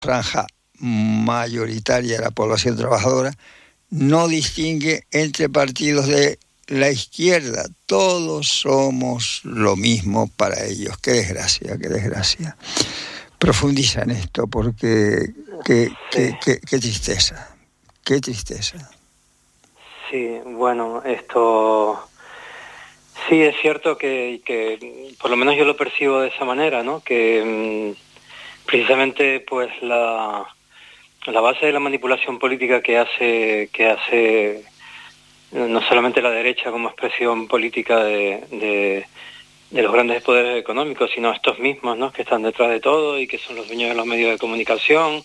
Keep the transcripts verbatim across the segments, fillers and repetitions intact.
franja mayoritaria de la población trabajadora, no distingue entre partidos de la izquierda. Todos somos lo mismo para ellos. Qué desgracia, qué desgracia. Profundiza en esto, porque qué, sí. qué, qué, qué tristeza, qué tristeza. Sí, bueno, esto... Sí, es cierto que, que por lo menos yo lo percibo de esa manera, ¿no? Que mmm, precisamente pues la, la base de la manipulación política que hace, que hace no solamente la derecha como expresión política de, de, de los grandes poderes económicos, sino estos mismos, ¿no? Que están detrás de todo y que son los dueños de los medios de comunicación,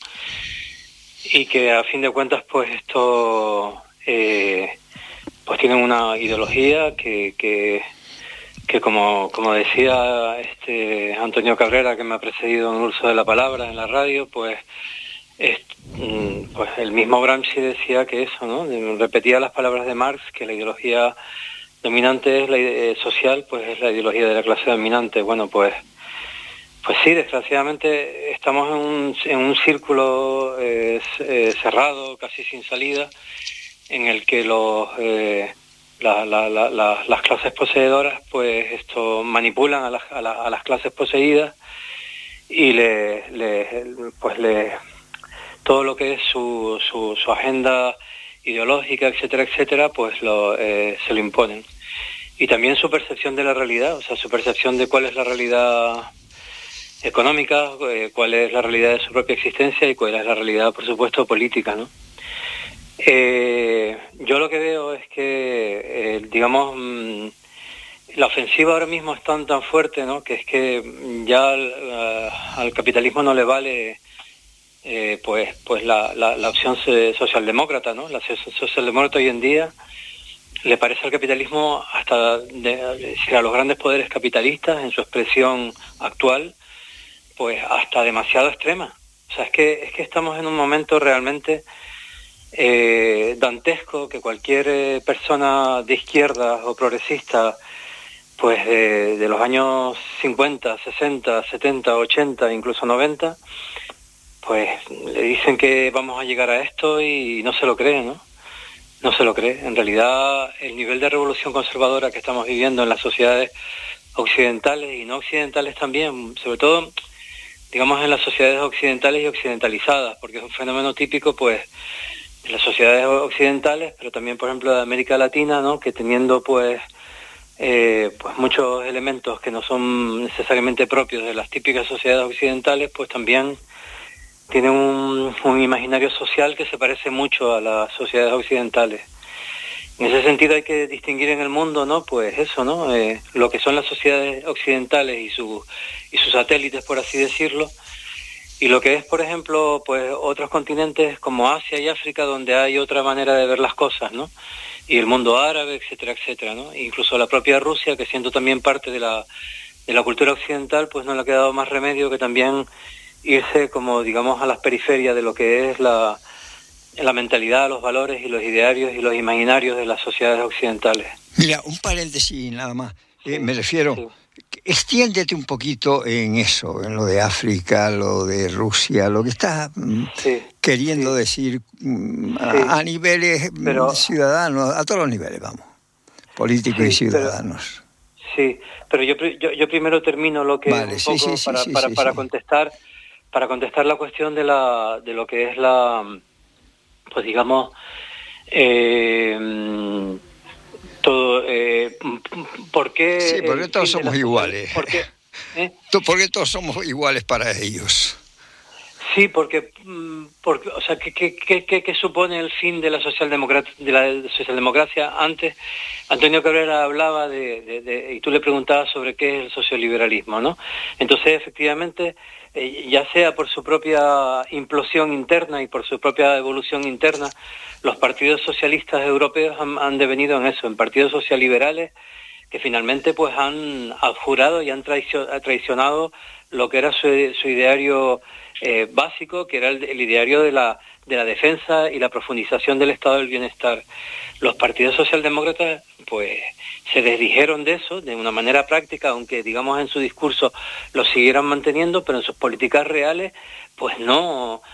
y que a fin de cuentas pues esto... Eh, pues tienen una ideología que, que, que como, como decía este Antonio Cabrera, que me ha precedido en el uso de la palabra en la radio, pues, es, pues el mismo Gramsci decía que eso, ¿no? Repetía las palabras de Marx, que la ideología dominante es la ide- social, pues es la ideología de la clase dominante. Bueno, pues, pues sí, desgraciadamente estamos en un, en un círculo eh, eh, cerrado, casi sin salida, en el que los eh, la, la, la, la, las clases poseedoras pues esto manipulan a las, a, la, a las clases poseídas y le, le pues le todo lo que es su, su, su agenda ideológica, etcétera, etcétera, pues lo, eh, se lo imponen. Y también su percepción de la realidad, o sea, su percepción de cuál es la realidad económica, eh, cuál es la realidad de su propia existencia y cuál es la realidad, por supuesto, política, ¿no? Eh, yo lo que veo es que, eh, digamos, mmm, la ofensiva ahora mismo es tan tan fuerte, ¿no? Que es que ya al, uh, al capitalismo no le vale, eh, pues, pues la, la, la opción socialdemócrata, ¿no? La opción socialdemócrata hoy en día le parece al capitalismo, hasta de, de, a los grandes poderes capitalistas en su expresión actual, pues hasta demasiado extrema. O sea, es que es que estamos en un momento realmente Eh, dantesco, que cualquier eh, persona de izquierda o progresista pues de, de los años cincuenta, sesenta, setenta, ochenta, incluso noventa, pues le dicen que vamos a llegar a esto y no se lo cree, ¿no? No se lo cree. En realidad el nivel de revolución conservadora que estamos viviendo en las sociedades occidentales y no occidentales también, sobre todo digamos en las sociedades occidentales y occidentalizadas, porque es un fenómeno típico pues en las sociedades occidentales, pero también, por ejemplo, de América Latina, ¿no? Que teniendo, pues, eh, pues muchos elementos que no son necesariamente propios de las típicas sociedades occidentales, pues también tienen un, un imaginario social que se parece mucho a las sociedades occidentales. En ese sentido hay que distinguir en el mundo, ¿no? Pues eso, ¿no? Eh, lo que son las sociedades occidentales y, su, y sus satélites, por así decirlo, y lo que es, por ejemplo, pues otros continentes como Asia y África, donde hay otra manera de ver las cosas, ¿no? Y el mundo árabe, etcétera, etcétera, ¿no? Incluso la propia Rusia, que siendo también parte de la, de la cultura occidental, pues no le ha quedado más remedio que también irse, como digamos, a las periferias de lo que es la, la mentalidad, los valores y los idearios y los imaginarios de las sociedades occidentales. Mira, un paréntesis nada más. Sí, eh, me refiero... Sí. Extiéndete un poquito en eso, en lo de África, lo de Rusia, lo que estás sí, queriendo sí. decir a, Sí, a niveles pero, ciudadanos, a todos los niveles, vamos, políticos sí, y ciudadanos. Pero, sí, pero yo, yo yo primero termino lo que vale, un sí, poco sí, para sí, para sí, para sí. contestar para contestar la cuestión de la de lo que es la pues digamos eh, todo eh, ¿por qué Sí, porque el todos fin de somos la social, iguales. ¿por qué? ¿Eh? Porque todos somos iguales para ellos. Sí, porque, porque o sea, ¿qué, qué, qué, qué supone el fin de la socialdemocracia, de la socialdemocracia? Antes, Antonio Cabrera hablaba de, de, de, y tú le preguntabas sobre qué es el socioliberalismo, ¿no? Entonces, efectivamente, eh, ya sea por su propia implosión interna y por su propia evolución interna, los partidos socialistas europeos han, han devenido en eso, en partidos socialiberales que finalmente pues han abjurado y han traicionado lo que era su, su ideario eh, básico, que era el, el ideario de la de la defensa y la profundización del estado del bienestar. Los partidos socialdemócratas pues se desdijeron de eso de una manera práctica, aunque digamos en su discurso lo siguieran manteniendo, pero en sus políticas reales pues no